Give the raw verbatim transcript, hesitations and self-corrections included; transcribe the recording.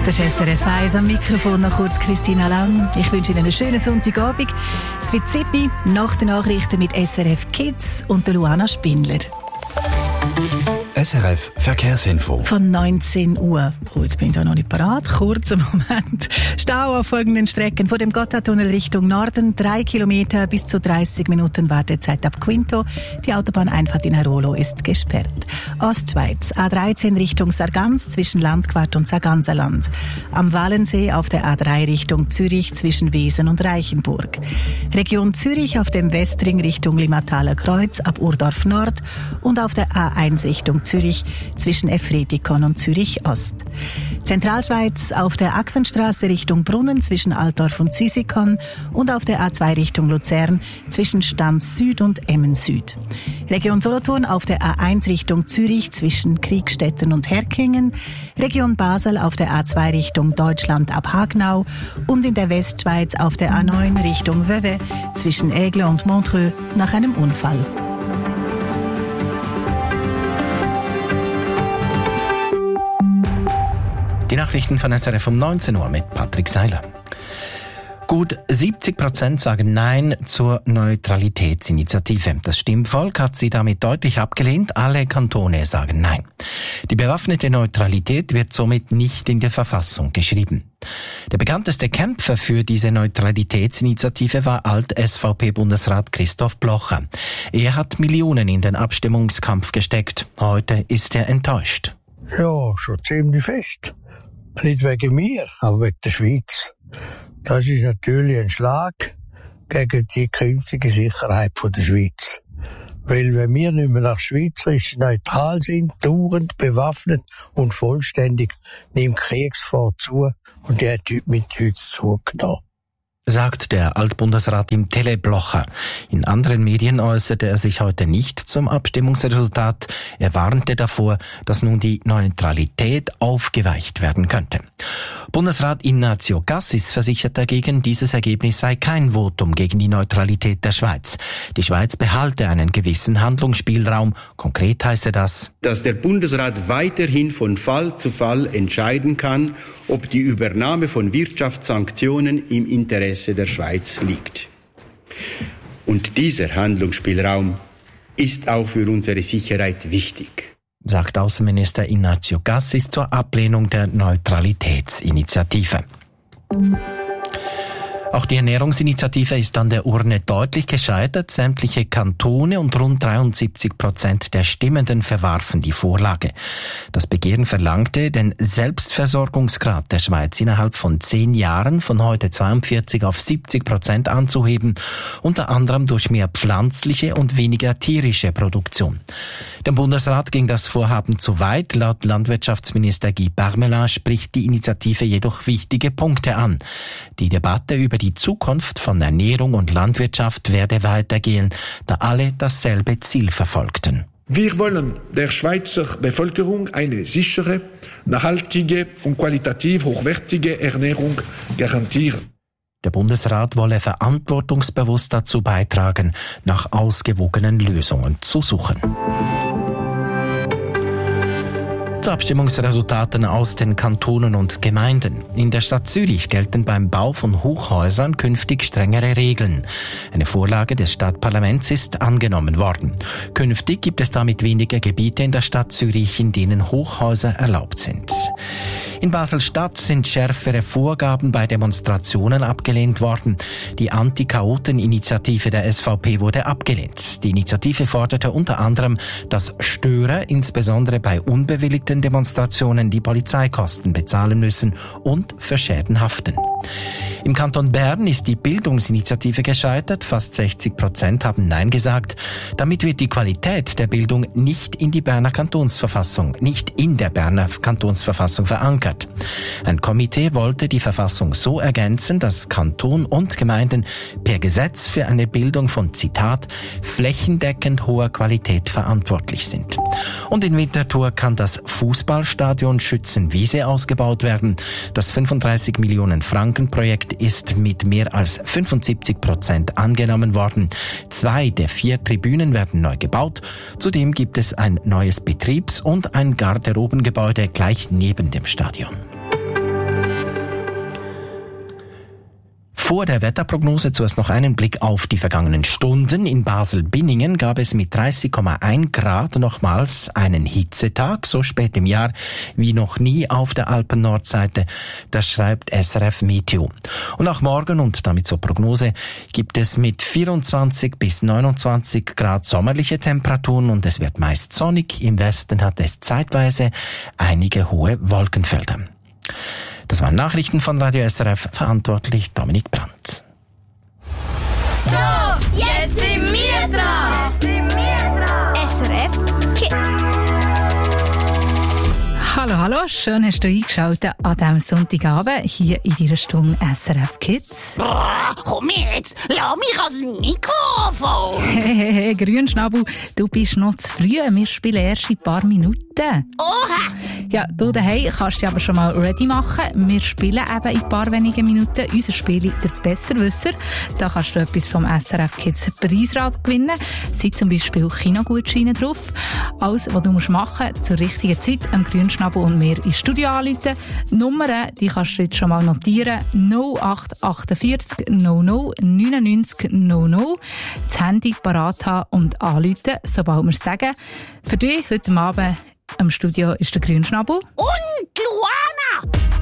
Das ist S R F eins am Mikrofon, noch kurz Christina Lang. Ich wünsche Ihnen einen schönen Sonntagabend. Es wird sieben nach den Nachrichten mit S R F Kids und der Luana Spindler. S R F Verkehrsinfo. Von neunzehn Uhr. Oh, jetzt bin ich da noch nicht parat. Kurzer Moment. Stau auf folgenden Strecken. Vor dem Gotthardtunnel Richtung Norden. Drei Kilometer bis zu dreißig Minuten Wartezeit ab Quinto. Die Autobahneinfahrt in Airolo ist gesperrt. Ostschweiz. A dreizehn Richtung Sargans zwischen Landquart und Sarganserland. Am Walensee auf der A drei Richtung Zürich zwischen Wesen und Reichenburg. Region Zürich auf dem Westring Richtung Limmataler Kreuz ab Urdorf Nord und auf der A eins Richtung Zürich zwischen Efretikon und Zürich Ost. Zentralschweiz auf der Achsenstraße Richtung Brunnen zwischen Altdorf und Zisikon und auf der A zwei Richtung Luzern zwischen Stans Süd und Emmen Süd. Region Solothurn auf der A eins Richtung Zürich zwischen Kriegstetten und Herkingen. Region Basel auf der A zwei Richtung Deutschland ab Hagnau und in der Westschweiz auf der A neun Richtung Vevey zwischen Aigle und Montreux nach einem Unfall. Die Nachrichten von S R F um neunzehn Uhr mit Patrick Seiler. Gut siebzig Prozent sagen Nein zur Neutralitätsinitiative. Das Stimmvolk hat sie damit deutlich abgelehnt. Alle Kantone sagen Nein. Die bewaffnete Neutralität wird somit nicht in der Verfassung geschrieben. Der bekannteste Kämpfer für diese Neutralitätsinitiative war Alt-S V P-Bundesrat Christoph Blocher. Er hat Millionen in den Abstimmungskampf gesteckt. Heute ist er enttäuscht. Ja, schon ziemlich fest. Nicht wegen mir, aber wegen der Schweiz. Das ist natürlich ein Schlag gegen die künftige Sicherheit der Schweiz. Weil wenn wir nicht mehr nach Schweizerisch neutral sind, dauernd bewaffnet und vollständig, nimmt Kriegsgefahr zu und die hat mit heute zugenommen. Sagt der Altbundesrat im Tele Blocher. In anderen Medien äußerte er sich heute nicht zum Abstimmungsresultat. Er warnte davor, dass nun die Neutralität aufgeweicht werden könnte. Bundesrat Ignazio Cassis versichert dagegen, dieses Ergebnis sei kein Votum gegen die Neutralität der Schweiz. Die Schweiz behalte einen gewissen Handlungsspielraum. Konkret heiße das, dass der Bundesrat weiterhin von Fall zu Fall entscheiden kann, ob die Übernahme von Wirtschaftssanktionen im Interesse der Schweiz liegt. Und dieser Handlungsspielraum ist auch für unsere Sicherheit wichtig, sagt Außenminister Ignazio Cassis zur Ablehnung der Neutralitätsinitiative. Auch die Ernährungsinitiative ist an der Urne deutlich gescheitert. Sämtliche Kantone und rund dreiundsiebzig Prozent der Stimmenden verwarfen die Vorlage. Das Begehren verlangte, den Selbstversorgungsgrad der Schweiz innerhalb von zehn Jahren von heute zweiundvierzig auf siebzig Prozent anzuheben, unter anderem durch mehr pflanzliche und weniger tierische Produktion. Dem Bundesrat ging das Vorhaben zu weit. Laut Landwirtschaftsminister Guy Parmelin spricht die Initiative jedoch wichtige Punkte an. Die Debatte über die Zukunft von Ernährung und Landwirtschaft werde weitergehen, da alle dasselbe Ziel verfolgten. Wir wollen der Schweizer Bevölkerung eine sichere, nachhaltige und qualitativ hochwertige Ernährung garantieren. Der Bundesrat wolle verantwortungsbewusst dazu beitragen, nach ausgewogenen Lösungen zu suchen. Zu Abstimmungsresultaten aus den Kantonen und Gemeinden. In der Stadt Zürich gelten beim Bau von Hochhäusern künftig strengere Regeln. Eine Vorlage des Stadtparlaments ist angenommen worden. Künftig gibt es damit weniger Gebiete in der Stadt Zürich, in denen Hochhäuser erlaubt sind. In Basel-Stadt sind schärfere Vorgaben bei Demonstrationen abgelehnt worden. Die Anti-Chaoten-Initiative der S V P wurde abgelehnt. Die Initiative forderte unter anderem, dass Störer insbesondere bei unbewilligten Demonstrationen die Polizeikosten bezahlen müssen und für Schäden haften. Im Kanton Bern ist die Bildungsinitiative gescheitert. Fast sechzig Prozent haben Nein gesagt. Damit wird die Qualität der Bildung nicht in die Berner Kantonsverfassung, nicht in der Berner Kantonsverfassung verankert. Ein Komitee wollte die Verfassung so ergänzen, dass Kanton und Gemeinden per Gesetz für eine Bildung von, Zitat, flächendeckend hoher Qualität verantwortlich sind. Und in Winterthur kann das Fußballstadion Schützenwiese ausgebaut werden. Das fünfunddreißig Millionen Franken Projekt ist mit mehr als fünfundsiebzig Prozent angenommen worden. Zwei der vier Tribünen werden neu gebaut. Zudem gibt es ein neues Betriebs- und ein Garderobengebäude gleich neben dem Stadion. Vor der Wetterprognose zuerst noch einen Blick auf die vergangenen Stunden. In Basel-Binningen gab es mit dreißig Komma eins Grad nochmals einen Hitzetag, so spät im Jahr wie noch nie auf der Alpen-Nordseite. Das schreibt S R F Meteo. Und auch morgen und damit zur Prognose gibt es mit vierundzwanzig bis neunundzwanzig Grad sommerliche Temperaturen und es wird meist sonnig. Im Westen hat es zeitweise einige hohe Wolkenfelder. Das waren Nachrichten von Radio S R F, verantwortlich Dominik Brandt. So, jetzt sind wir dran. S R F Kids. Hallo, hallo, schön hast du eingeschaltet an diesem Sonntagabend hier in deiner Stunde S R F Kids. Oh, komm jetzt, lass mich ans Mikrofon. Hey, hey, hey, Grünschnabel, du bist noch zu früh, wir spielen erst in ein paar Minuten. Oha! Ja, du daheim kannst dich aber schon mal ready machen. Wir spielen eben in ein paar wenigen Minuten unser Spiel «Der Besserwisser». Da kannst du etwas vom S R F Kids Preisrad gewinnen. Es sind zum Beispiel Kinogutscheine drauf. Alles, was du machen musst, zur richtigen Zeit, am Grünschnabel und mir ins Studio anrufen. Die Nummern, die kannst du jetzt schon mal notieren. null acht achtundvierzig null null neunundneunzig null null. Das Handy parat haben und anrufen, sobald wir es sagen. Für dich heute Abend am Studio ist der Grünschnabel. Und Luana!